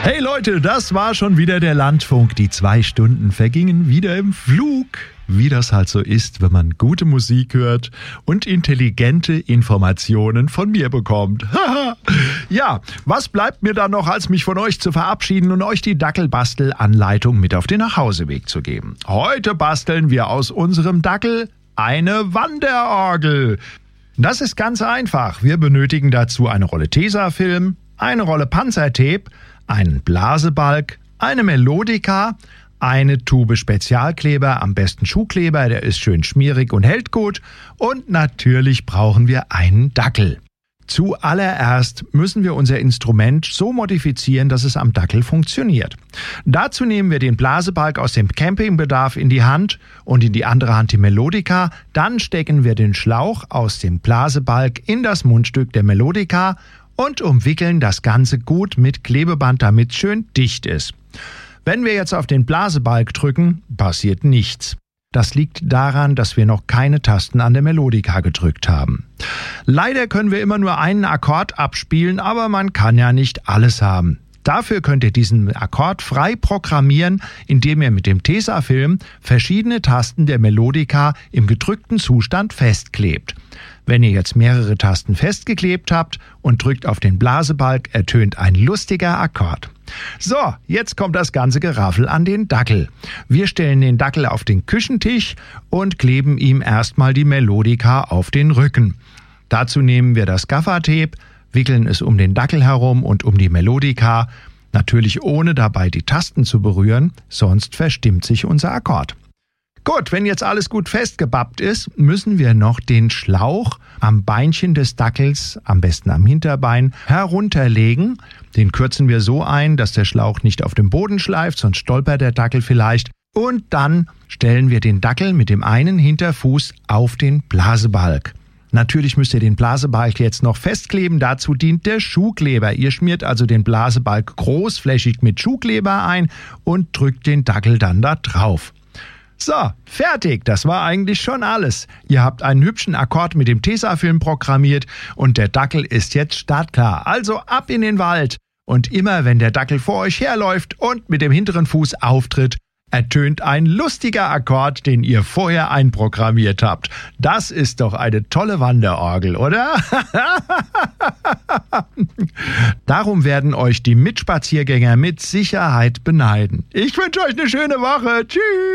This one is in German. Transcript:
Hey Leute, das war schon wieder der Landfunk. Die 2 Stunden vergingen wieder im Flug. Wie das halt so ist, wenn man gute Musik hört und intelligente Informationen von mir bekommt. Ja, was bleibt mir dann noch, als mich von euch zu verabschieden und euch die Dackelbastel-Anleitung mit auf den Nachhauseweg zu geben. Heute basteln wir aus unserem Dackel eine Wanderorgel. Das ist ganz einfach. Wir benötigen dazu eine Rolle Tesafilm, eine Rolle Panzertape, einen Blasebalg, eine Melodika, eine Tube Spezialkleber, am besten Schuhkleber, der ist schön schmierig und hält gut. Und natürlich brauchen wir einen Dackel. Zuallererst müssen wir unser Instrument so modifizieren, dass es am Dackel funktioniert. Dazu nehmen wir den Blasebalg aus dem Campingbedarf in die Hand und in die andere Hand die Melodika. Dann stecken wir den Schlauch aus dem Blasebalg in das Mundstück der Melodika und umwickeln das Ganze gut mit Klebeband, damit es schön dicht ist. Wenn wir jetzt auf den Blasebalg drücken, passiert nichts. Das liegt daran, dass wir noch keine Tasten an der Melodika gedrückt haben. Leider können wir immer nur einen Akkord abspielen, aber man kann ja nicht alles haben. Dafür könnt ihr diesen Akkord frei programmieren, indem ihr mit dem Tesafilm verschiedene Tasten der Melodika im gedrückten Zustand festklebt. Wenn ihr jetzt mehrere Tasten festgeklebt habt und drückt auf den Blasebalg, ertönt ein lustiger Akkord. So, jetzt kommt das ganze Geraffel an den Dackel. Wir stellen den Dackel auf den Küchentisch und kleben ihm erstmal die Melodika auf den Rücken. Dazu nehmen wir das Gaffertape, wickeln es um den Dackel herum und um die Melodika, natürlich ohne dabei die Tasten zu berühren, sonst verstimmt sich unser Akkord. Gut, wenn jetzt alles gut festgebappt ist, müssen wir noch den Schlauch am Beinchen des Dackels, am besten am Hinterbein, herunterlegen. Den kürzen wir so ein, dass der Schlauch nicht auf dem Boden schleift, sonst stolpert der Dackel vielleicht. Und dann stellen wir den Dackel mit dem einen Hinterfuß auf den Blasebalg. Natürlich müsst ihr den Blasebalg jetzt noch festkleben, dazu dient der Schuhkleber. Ihr schmiert also den Blasebalg großflächig mit Schuhkleber ein und drückt den Dackel dann da drauf. So, fertig, das war eigentlich schon alles. Ihr habt einen hübschen Akkord mit dem Tesafilm programmiert und der Dackel ist jetzt startklar. Also ab in den Wald. Und immer wenn der Dackel vor euch herläuft und mit dem hinteren Fuß auftritt, ertönt ein lustiger Akkord, den ihr vorher einprogrammiert habt. Das ist doch eine tolle Wanderorgel, oder? Darum werden euch die Mitspaziergänger mit Sicherheit beneiden. Ich wünsche euch eine schöne Woche. Tschüss!